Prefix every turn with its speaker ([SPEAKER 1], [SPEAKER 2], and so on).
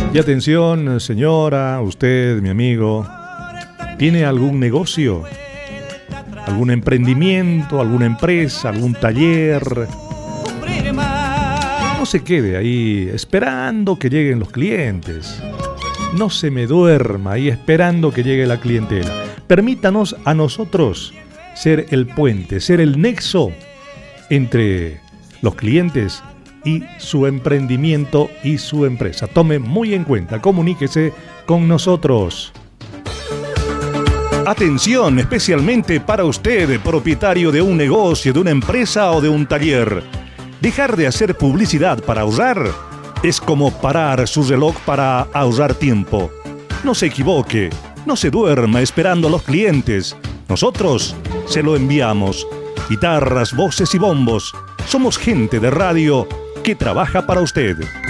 [SPEAKER 1] Y atención, señora, usted, mi amigo, ¿tiene algún negocio? ¿Algún emprendimiento, alguna empresa, algún taller? No se quede ahí esperando que lleguen los clientes. No se me duerma ahí esperando que llegue la clientela. Permítanos a nosotros ser el puente, ser el nexo entre los clientes y su emprendimiento y su empresa. Tome muy en cuenta, comuníquese con nosotros.
[SPEAKER 2] Atención, especialmente para usted, propietario de un negocio, de una empresa o de un taller. Dejar de hacer publicidad para ahorrar es como parar su reloj para ahorrar tiempo. No se equivoque, no se duerma esperando a los clientes. Nosotros se lo enviamos. Guitarras, voces y bombos. Somos gente de radio que trabaja para usted.